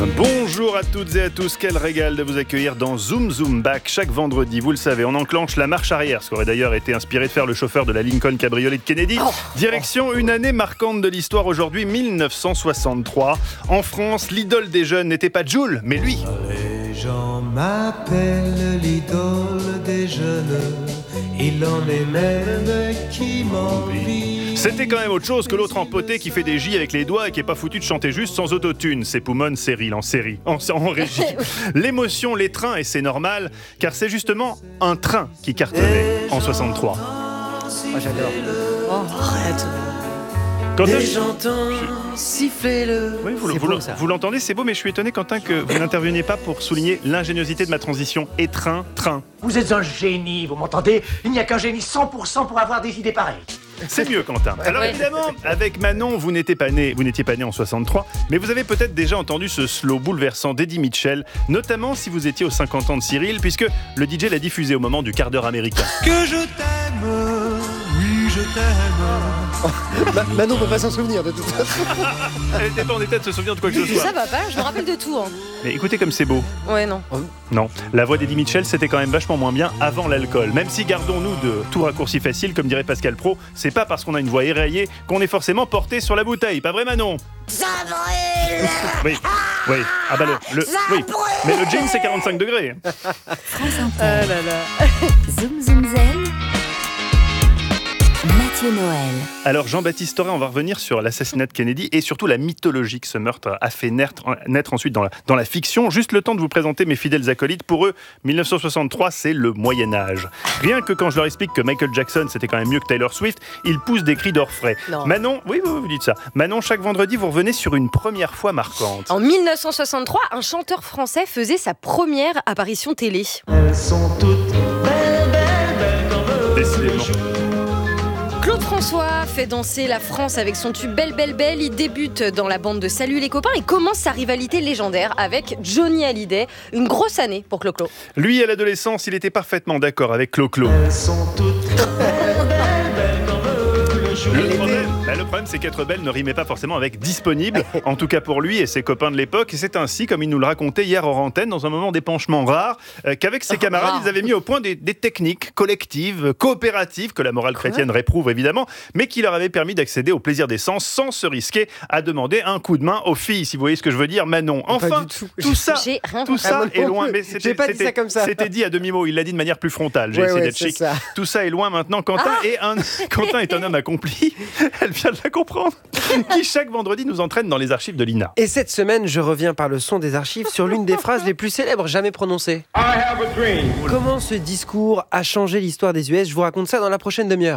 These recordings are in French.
Bonjour à toutes et à tous, quel régal de vous accueillir dans Zoom Zoom Back. Chaque vendredi, vous le savez, on enclenche la marche arrière, ce qui aurait d'ailleurs été inspiré de faire le chauffeur de la Lincoln Cabriolet de Kennedy. Direction une année marquante de l'histoire aujourd'hui, 1963. En France, l'idole des jeunes n'était pas Jul, mais lui. Les gens m'appellent l'idole des jeunes, il en est même qui m'envie. C'était quand même autre chose que l'autre empoté qui fait des J avec les doigts et qui est pas foutu de chanter juste sans autotune. C'est Poumone Cyril en régie. L'émotion, les trains, et c'est normal, car c'est justement un train qui cartonnait en 63. Moi j'adore. Oh, arrête. Quentin, J'entends siffler le... oui, C'est beau, ça. vous l'entendez, c'est beau, mais je suis étonné, Quentin, que vous n'interveniez pas pour souligner l'ingéniosité de ma transition. Et train. Vous êtes un génie, vous m'entendez ? Il n'y a qu'un génie 100% pour avoir des idées pareilles. C'est mieux, Quentin. Alors évidemment, avec Manon, vous n'étiez pas né en 63, mais vous avez peut-être déjà entendu ce slow bouleversant d'Eddie Mitchell, notamment si vous étiez aux 50 ans de Cyril, puisque le DJ l'a diffusé au moment du quart d'heure américain. Que je t'aime, oui je t'aime. Manon peut pas s'en souvenir de tout ça. Elle n'était pas en état de se souvenir de quoi que ce soit. Ça va pas, je me rappelle de tout. Hein. Mais écoutez comme c'est beau. Ouais, non. Non, la voix d'Eddie Mitchell, c'était quand même vachement moins bien avant l'alcool. Même si, gardons-nous de tout raccourci facile, comme dirait Pascal Praud, c'est pas parce qu'on a une voix éraillée qu'on est forcément porté sur la bouteille. Pas vrai, Manon ? Ça brûle. Oui. Ah bah oui. Mais le gin, c'est 45 degrés. France Inter. Ah là là. Zoom Zoom Zen. Mathieu Noël. Alors Jean-Baptiste Toré, on va revenir sur l'assassinat de Kennedy et surtout la mythologie que ce meurtre a fait naître ensuite dans la fiction. Juste le temps de vous présenter mes fidèles acolytes. Pour eux, 1963, c'est le Moyen-Âge. Rien que quand je leur explique que Michael Jackson, c'était quand même mieux que Taylor Swift, ils poussent des cris d'orfraie. Non. Manon, oui, vous dites ça. Manon, chaque vendredi, vous revenez sur une première fois marquante. En 1963, un chanteur français faisait sa première apparition télé. Elles sont toutes belles Décidément. Claude François fait danser la France avec son tube Belle Belle Belle. Il débute dans la bande de Salut les copains et commence sa rivalité légendaire avec Johnny Hallyday. Une grosse année pour Clo-Clo. Lui, à l'adolescence, il était parfaitement d'accord avec Clo-Clo. Elles sont toutes belles comme le jour. Le problème, c'est qu'être belle ne rimait pas forcément avec disponible, en tout cas pour lui et ses copains de l'époque. Et c'est ainsi, comme il nous le racontait hier hors antenne, dans un moment d'épanchement rare, qu'avec ses camarades, ils avaient mis au point des techniques collectives, coopératives, que la morale chrétienne réprouve évidemment, mais qui leur avaient permis d'accéder au plaisir des sens sans se risquer à demander un coup de main aux filles, si vous voyez ce que je veux dire, Manon. Enfin, Pas du tout. tout ça est loin. Mais J'ai pas dit ça comme ça. C'était dit à demi-mot, il l'a dit de manière plus frontale. J'ai Ouais, essayé ouais, d'être c'est chic. ça. Tout ça est loin maintenant. Quentin est un homme accompli. Elle vient de la comprendre. Qui chaque vendredi nous entraîne dans les archives de l'INA. Et cette semaine, je reviens par le son des archives sur l'une des phrases les plus célèbres jamais prononcées. Comment ce discours a changé l'histoire des US ? Je vous raconte ça dans la prochaine demi-heure.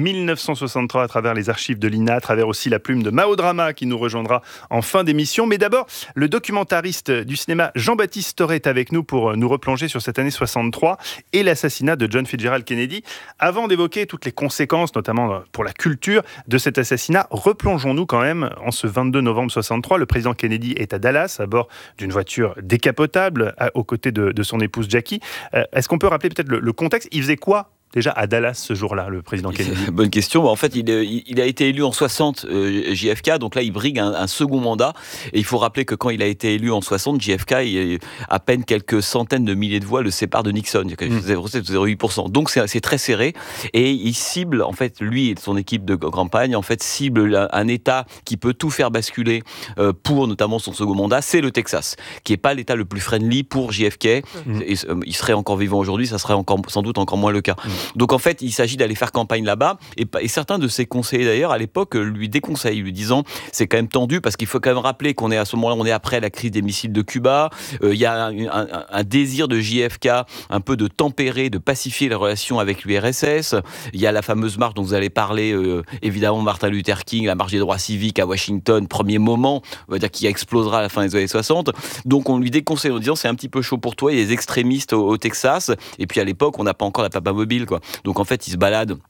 1963 à travers les archives de l'INA, à travers aussi la plume de Mao Drama qui nous rejoindra en fin d'émission. Mais d'abord, le documentariste du cinéma Jean-Baptiste Toré est avec nous pour nous replonger sur cette année 63 et l'assassinat de John Fitzgerald Kennedy. Avant d'évoquer toutes les conséquences, notamment pour la culture de cet assassinat, replongeons-nous quand même en ce 22 novembre 63. Le président Kennedy est à Dallas à bord d'une voiture décapotable aux côtés de son épouse Jackie. Est-ce qu'on peut rappeler peut-être le contexte ? Il faisait quoi déjà à Dallas ce jour-là, le président Kennedy? Bonne question. En fait, il a été élu en 60 JFK, donc là il brigue un second mandat. Et il faut rappeler que quand il a été élu en 60, JFK, à peine quelques centaines de milliers de voix le séparent de Nixon. Il y a 0,8%. Donc c'est très serré. Et il cible, en fait, lui et son équipe de campagne, en fait, cible un État qui peut tout faire basculer pour notamment son second mandat, c'est le Texas, qui n'est pas l'État le plus friendly pour JFK. Et, il serait encore vivant aujourd'hui, ça serait sans doute encore moins le cas. Donc en fait, il s'agit d'aller faire campagne là-bas, et certains de ses conseillers d'ailleurs à l'époque lui déconseillent, lui disant c'est quand même tendu parce qu'il faut quand même rappeler qu'on est à ce moment-là, on est après la crise des missiles de Cuba, il y a un désir de JFK un peu de tempérer, de pacifier les relations avec l'URSS. Il y a la fameuse marche dont vous allez parler, évidemment Martin Luther King, la marche des droits civiques à Washington, premier moment, on va dire qui explosera à la fin des années 60. Donc on lui déconseille en disant c'est un petit peu chaud pour toi, il y a des extrémistes au Texas, et puis à l'époque on n'a pas encore la papamobile, quoi. Donc en fait, il se balade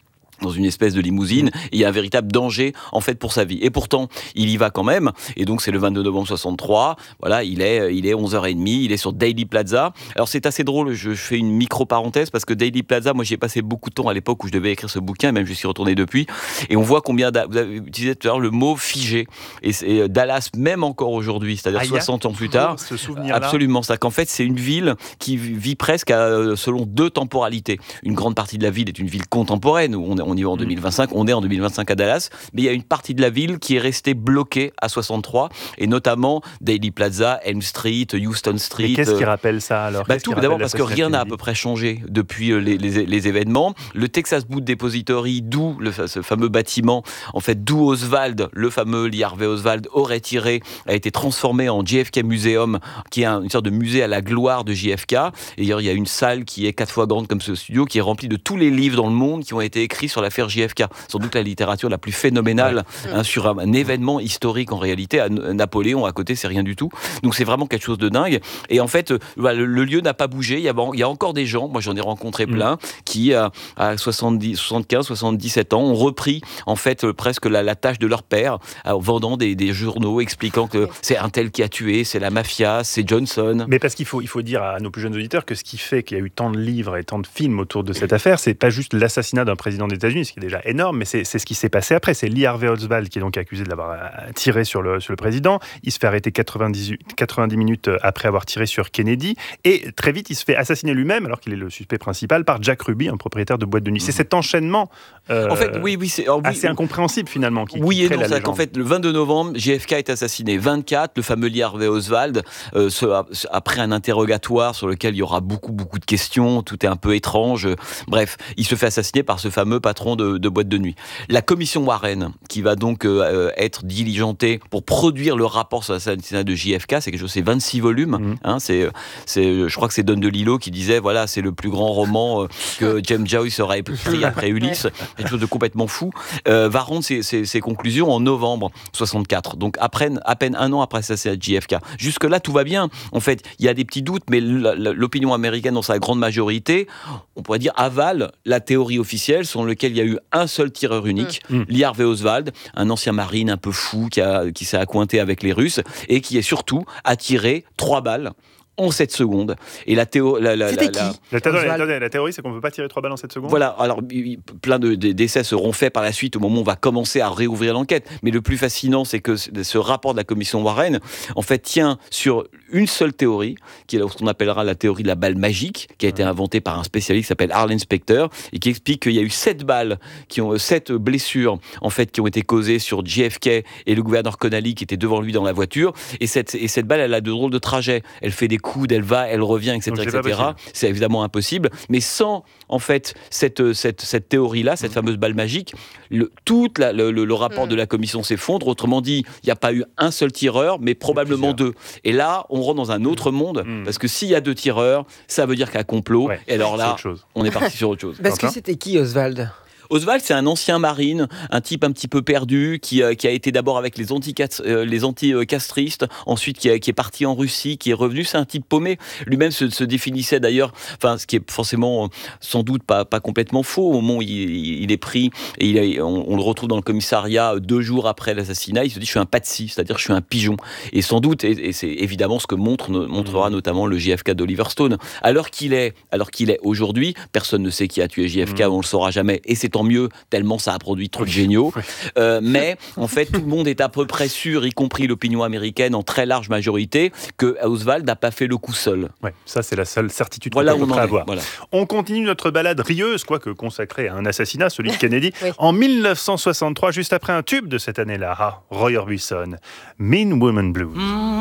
dans une espèce de limousine. Et il y a un véritable danger, en fait, pour sa vie. Et pourtant, il y va quand même. Et donc, c'est le 22 novembre 63. Voilà, il est 11h30. Il est sur Dealey Plaza. Alors, c'est assez drôle. Je fais une micro-parenthèse parce que Dealey Plaza, moi, j'y ai passé beaucoup de temps à l'époque où je devais écrire ce bouquin. Même, je suis retourné depuis. Et on voit combien... Vous avez utilisé tout à l'heure le mot figé. Et Dallas, même encore aujourd'hui, c'est-à-dire 60 ans plus tard... Ce souvenir-là. Absolument. C'est qu'en fait, c'est une ville qui vit presque selon deux temporalités. Une grande partie de la ville est une ville contemporaine, où on y va en 2025, on est en 2025 à Dallas, mais il y a une partie de la ville qui est restée bloquée à 63, et notamment Dealey Plaza, Elm Street, Houston Street. Et qu'est-ce qui rappelle ça alors? Tout d'abord parce que rien n'a à peu près changé depuis les événements. Le Texas Boot Depository, d'où ce fameux bâtiment, en fait, d'où Oswald, le fameux Lee Harvey Oswald, aurait tiré, a été transformé en JFK Museum, qui est une sorte de musée à la gloire de JFK. Et d'ailleurs, il y a une salle qui est 4 fois grande comme ce studio, qui est remplie de tous les livres dans le monde qui ont été écrits sur l'affaire JFK. Sans doute la littérature la plus phénoménale sur un événement historique en réalité. À Napoléon, à côté, c'est rien du tout. Donc c'est vraiment quelque chose de dingue. Et en fait, le lieu n'a pas bougé. Il y a encore des gens, moi j'en ai rencontré plein, qui à 75, 77 ans ont repris en fait presque la tâche de leur père, en vendant des journaux expliquant que c'est un tel qui a tué, c'est la mafia, c'est Johnson. Mais parce qu'il faut dire à nos plus jeunes auditeurs que ce qui fait qu'il y a eu tant de livres et tant de films autour de cette affaire, c'est pas juste l'assassinat d'un président des États-Unis, ce qui est déjà énorme, mais c'est ce qui s'est passé après. C'est Lee Harvey Oswald qui est donc accusé de l'avoir tiré sur le président. Il se fait arrêter 90 minutes après avoir tiré sur Kennedy, et très vite il se fait assassiner lui-même, alors qu'il est le suspect principal, par Jack Ruby, un propriétaire de boîte de nuit. C'est cet enchaînement en fait, assez incompréhensible finalement qui oui et crée non, la c'est légende. qu'en fait le 22 novembre JFK est assassiné. 24, le fameux Lee Harvey Oswald, après un interrogatoire sur lequel il y aura beaucoup de questions, tout est un peu étrange, bref, il se fait assassiner par ce fameux patron de boîte de nuit. La commission Warren, qui va donc être diligentée pour produire le rapport sur l'assassinat de JFK, c'est quelque chose, c'est 26 volumes, je crois que c'est Don DeLillo qui disait, voilà, c'est le plus grand roman que James Joyce aura écrit après Ulysse, quelque chose de complètement fou, va rendre ses conclusions en novembre 64, donc à peine un an après l'assassinat de JFK. Jusque-là, tout va bien. En fait, il y a des petits doutes, mais l'opinion américaine, dans sa grande majorité, on pourrait dire, avale la théorie officielle selon laquelle il y a eu un seul tireur unique, Lee Harvey Oswald, un ancien marine un peu fou qui s'est accointé avec les Russes et qui est surtout a tiré 3 balles en 7 secondes. Et la théorie... La théorie, c'est qu'on ne peut pas tirer 3 balles en 7 secondes. Voilà, alors plein d'essais seront faits par la suite au moment où on va commencer à réouvrir l'enquête. Mais le plus fascinant, c'est que ce rapport de la commission Warren, en fait, tient sur une seule théorie, qui est ce qu'on appellera la théorie de la balle magique, qui a été inventée par un spécialiste qui s'appelle Arlen Specter, et qui explique qu'il y a eu 7 balles, 7 blessures, en fait, qui ont été causées sur JFK et le gouverneur Connally qui était devant lui dans la voiture. Et cette balle, elle a de drôles de trajets. Elle fait des coups, elle va, elle revient, etc. C'est évidemment impossible. Mais sans, en fait, cette théorie-là, cette fameuse balle magique, le rapport de la commission s'effondre. Autrement dit, il n'y a pas eu un seul tireur, mais probablement 2. Et là, on rentre dans un autre monde, parce que s'il y a 2 tireurs, ça veut dire qu'il y a un complot. Et alors là, on est parti sur autre chose. Parce que c'était qui, Oswald ? Oswald, c'est un ancien marine, un type un petit peu perdu, qui a été d'abord avec les anticastristes, ensuite qui est parti en Russie, qui est revenu. C'est un type paumé. Lui-même se définissait d'ailleurs, ce qui est forcément sans doute pas complètement faux. Au moment où il est pris, et on le retrouve dans le commissariat 2 jours après l'assassinat, il se dit « je suis un patsy », c'est-à-dire « je suis un pigeon ». Et sans doute, et c'est évidemment ce que montrera notamment le JFK d'Oliver Stone. Alors qu'il est aujourd'hui, personne ne sait qui a tué JFK, on le saura jamais, et c'est tant mieux, tellement ça a produit trop de géniaux. Mais en fait, tout le monde est à peu près sûr, y compris l'opinion américaine en très large majorité, que Oswald n'a pas fait le coup seul. Ouais, ça c'est la seule certitude voilà qu'on peut avoir. Voilà. On continue notre balade rieuse, quoique consacrée à un assassinat, celui de Kennedy, en 1963, juste après un tube de cette année-là, Roy Orbison, Mean Woman Blues.